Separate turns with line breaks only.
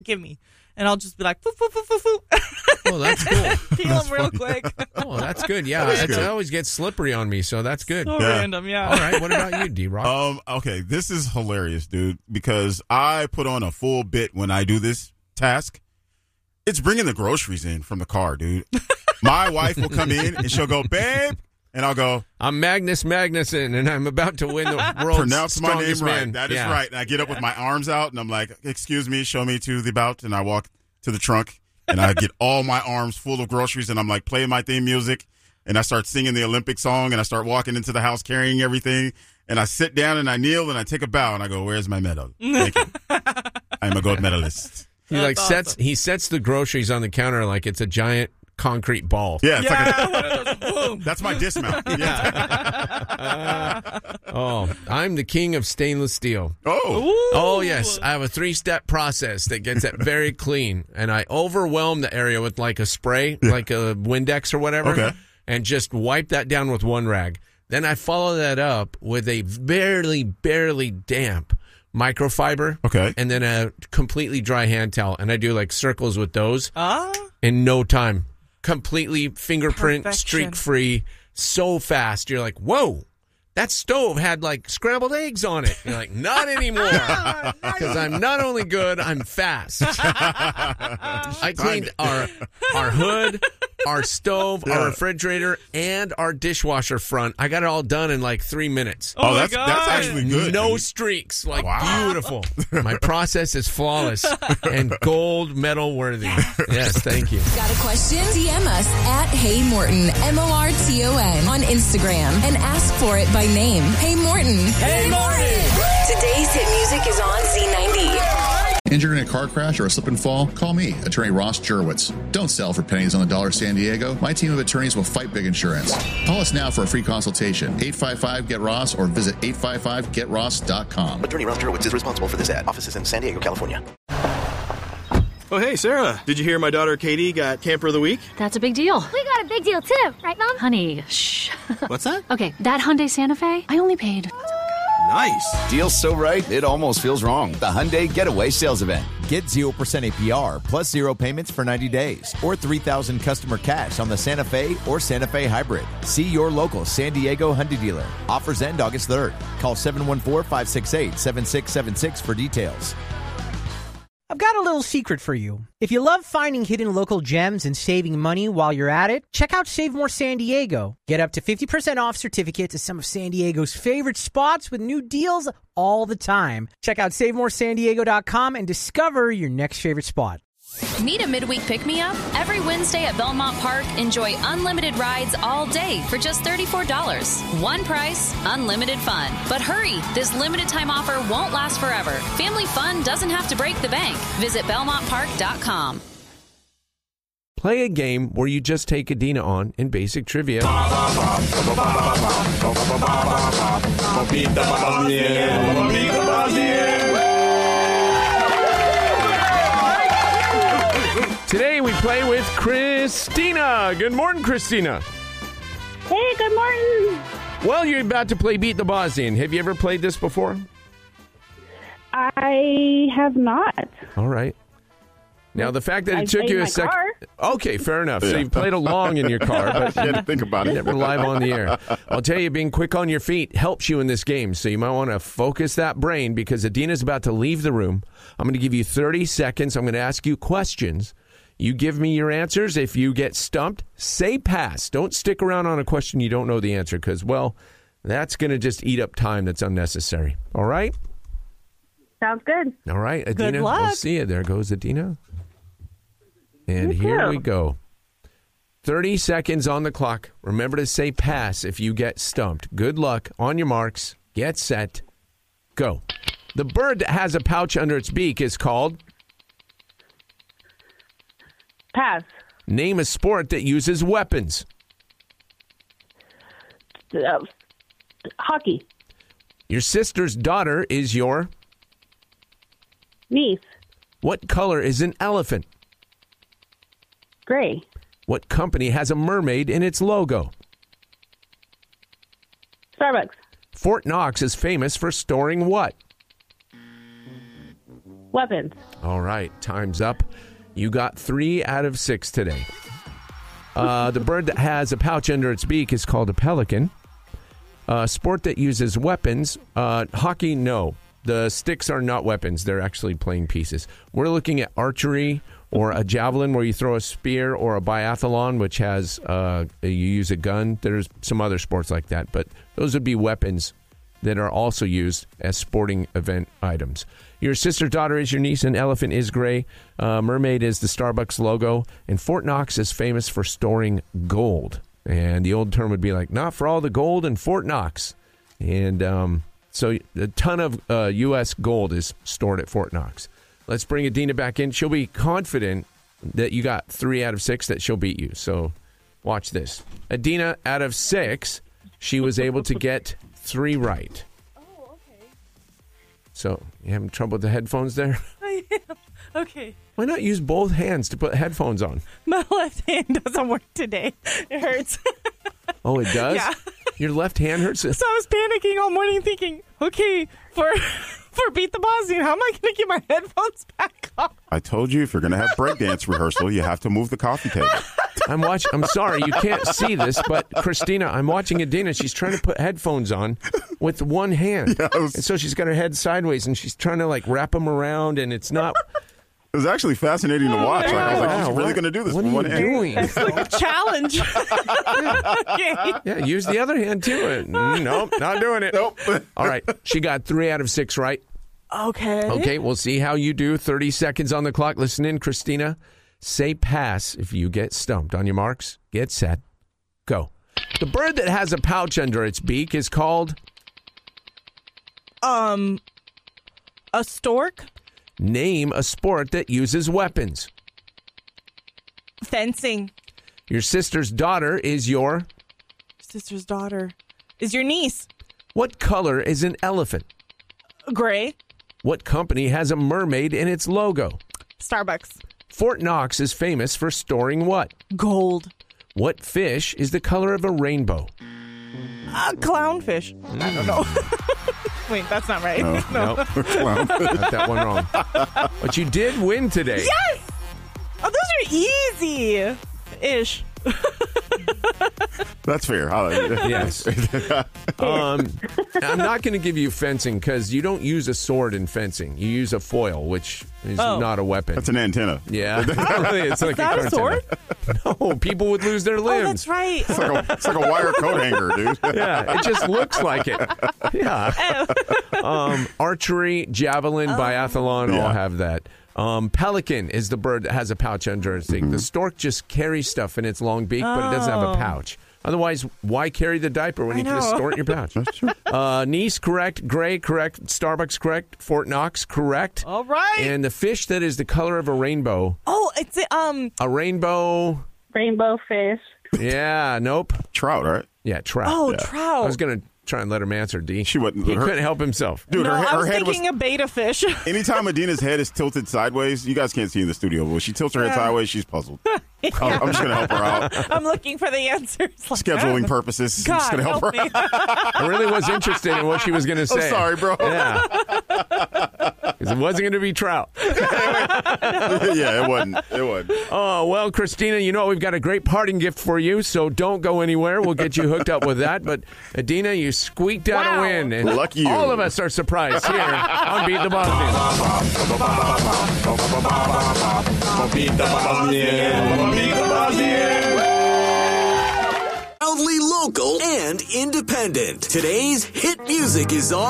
give me. And I'll just be like, foo, foo, foo, foo, foo.
Oh, that's cool.
Peel them real quick.
Oh, that's good. Yeah, it always gets slippery on me, so that's good.
So random, yeah.
All right, what about you, D-Rock?
Okay, this is hilarious, dude, because I put on a full bit when I do this task. It's bringing the groceries in from the car, dude. My wife will come in and she'll go, babe, and I'll go,
I'm Magnus Magnuson, and I'm about to win the world's
pronounce my name
strongest
right.
man.
That is right. And I get up with my arms out, and I'm like, excuse me, show me to the about, and I walk to the trunk, and I get all my arms full of groceries, and I'm like playing my theme music, and I start singing the Olympic song, and I start walking into the house carrying everything, and I sit down, and I kneel, and I take a bow, and I go, where's my medal? Thank you. I'm a gold medalist.
He sets the groceries on the counter like it's a giant concrete ball.
Yeah, it's
like boom.
That's my dismount.
I'm the king of stainless steel.
Oh,
yes. I have a 3-step process that gets it very clean, and I overwhelm the area with like a spray, like a Windex or whatever, and just wipe that down with one rag. Then I follow that up with a barely damp microfiber, and then a completely dry hand towel, and I do like circles with those in no time. Completely fingerprint, streak-free, so fast. You're like, whoa, that stove had like scrambled eggs on it. You're like, not anymore. Because I'm not only good, I'm fast. I cleaned our hood, our stove, our refrigerator, and our dishwasher front. I got it all done in like 3 minutes.
Oh, that's actually good.
No streaks. Like, beautiful. My process is flawless and gold medal worthy. Yes, thank you.
Got a question? DM us at Hey Morton, MORTON, on Instagram and ask for it by name. Hey Morton.
Hey Morton.
Today's hit music is on Z90.
Injured in a car crash or a slip and fall? Call me, Attorney Ross Jurwitz. Don't sell for pennies on the dollar, San Diego. My team of attorneys will fight big insurance. Call us now for a free consultation. 855-GET-ROSS or visit 855getross.com.
Attorney Ross Jurwitz is responsible for this ad. Offices in San Diego, California.
Oh, hey, Sarah. Did you hear my daughter Katie got Camper of the Week?
That's a big deal.
We got a big deal, too. Right, Mom?
Honey, shh.
What's that?
Okay, that Hyundai Santa Fe, I only paid...
Nice.
Deal's so right, it almost feels wrong. The Hyundai Getaway Sales Event. Get 0% APR plus 0 payments for 90 days or $3,000 customer cash on the Santa Fe or Santa Fe Hybrid. See your local San Diego Hyundai dealer. Offers end August 3rd. Call 714-568-7676 for details.
I've got a little secret for you. If you love finding hidden local gems and saving money while you're at it, check out Save More San Diego. Get up to 50% off certificate to some of San Diego's favorite spots with new deals all the time. Check out SaveMoreSanDiego.com and discover your next favorite spot.
Need a midweek pick-me-up? Every Wednesday at Belmont Park, enjoy unlimited rides all day for just $34. One price, unlimited fun. But hurry, this limited time offer won't last forever. Family fun doesn't have to break the bank. Visit BelmontPark.com.
Play a game where you just take Adina on in basic trivia. Today we play with Christina. Good morning, Christina.
Hey, good morning.
Well, you're about to play Beat the Bosnian. Have you ever played this before?
I have not.
All right. Now, the fact that it took you a second... Okay, fair enough. So you played along in your car, but
you had to think about it.
Never live on the air. I'll tell you, being quick on your feet helps you in this game, so you might want to focus that brain because Adina's about to leave the room. I'm going to give you 30 seconds. I'm going to ask you questions. You give me your answers. If you get stumped, say pass. Don't stick around on a question you don't know the answer because, well, that's going to just eat up time that's unnecessary. All right?
Sounds good.
All right, Adina.
Good luck.
We'll see you. There goes Adina. And here we go. 30 seconds on the clock. Remember to say pass if you get stumped. Good luck. On your marks. Get set. Go. The bird that has a pouch under its beak is called...
Pass.
Name a sport that uses weapons.
Hockey.
Your sister's daughter is your...
Niece.
What color is an elephant?
Gray.
What company has a mermaid in its logo?
Starbucks.
Fort Knox is famous for storing what?
Weapons.
All right, time's up. You got 3 out of 6 today. The bird that has a pouch under its beak is called a pelican. Sport that uses weapons. Hockey, no. The sticks are not weapons. They're actually playing pieces. We're looking at archery or a javelin where you throw a spear, or a biathlon, which has you use a gun. There's some other sports like that, but those would be weapons that are also used as sporting event items. Your sister's daughter is your niece, and elephant is gray. Mermaid is the Starbucks logo, and Fort Knox is famous for storing gold. And the old term would be like, not for all the gold in Fort Knox. And so a ton of U.S. gold is stored at Fort Knox. Let's bring Adina back in. She'll be confident that you got 3 out of 6 that she'll beat you. So watch this. Adina, out of 6, she was able to get 3 right.
Oh, okay.
So you having trouble with the headphones there?
I am. Okay.
Why not use both hands to put headphones on?
My left hand doesn't work today. It hurts.
Oh, it does?
Yeah.
Your left hand hurts?
So I was panicking all morning thinking, okay, for Beat the Bosnian, how am I going to get my headphones back on?
I told you, if you're going to have breakdance rehearsal, you have to move the coffee table.
I'm sorry, you can't see this, but Christina, I'm watching Adina. She's trying to put headphones on with one hand.
Yes.
And so she's got her head sideways, and she's trying to, like, wrap them around, and it's not...
It was actually fascinating to watch. Like, I was like, she's really going to do this
with
one
hand.
hand.
Doing?
It's like a challenge. Okay.
Yeah, use the other hand, too. Nope, not doing it.
Nope.
All right, she got 3 out of 6 right.
Okay.
Okay, we'll see how you do. 30 seconds on the clock. Listen in, Christina. Say pass if you get stumped. On your marks, get set, go. The bird that has a pouch under its beak is called?
A stork?
Name a sport that uses weapons.
Fencing.
Your sister's daughter is your?
Sister's daughter is your niece.
What color is an elephant?
Gray.
What company has a mermaid in its logo?
Starbucks.
Fort Knox is famous for storing what?
Gold.
What fish is the color of a rainbow?
Clownfish. I don't know. Wait, that's not right.
No. Got that one wrong. But you did win today.
Yes! Oh, those are easy-ish.
That's fair.
Yes. I'm not going to give you fencing because you don't use a sword in fencing. You use a foil, which is not a weapon.
That's an antenna.
Yeah. Really, it's like
is that a sword?
No, people would lose their limbs.
Oh, that's right.
It's like a wire coat hanger, dude.
Yeah, it just looks like it. Yeah. Archery, javelin, biathlon all have that. Pelican is the bird that has a pouch under its beak. The stork just carries stuff in its long beak, but it doesn't have a pouch. Otherwise, why carry the diaper when you can just store it in your pouch?
That's true.
Niece, correct. Gray, correct. Starbucks, correct. Fort Knox, correct.
All right.
And the fish that is the color of a rainbow.
Oh, it's
a rainbow.
Rainbow fish.
Yeah, nope.
Trout, right?
Yeah, trout.
Oh,
yeah.
trout.
I was going to try and let him answer, D.
She wouldn't.
He couldn't help himself.
Dude,
no,
her
I was
head
thinking a beta fish.
Anytime Adina's head is tilted sideways, you guys can't see in the studio, but when she tilts her head sideways, she's puzzled. I'm just going to help her out.
I'm looking for the answers.
Scheduling purposes.
God,
I'm just going to help her
me.
I really was interested in what she was going to say.
I'm sorry, bro.
Yeah. Because it wasn't going to be trout.
Yeah, it wasn't.
Oh, well, Christina, you know we've got a great parting gift for you, so don't go anywhere. We'll get you hooked up with that. But, Adina, you squeaked out a win. And
lucky you.
All of us are surprised here on Beat the Bosnian.
Beat the Bosnian. Beat the Bosnian.
Proudly local and independent. Today's hit music is on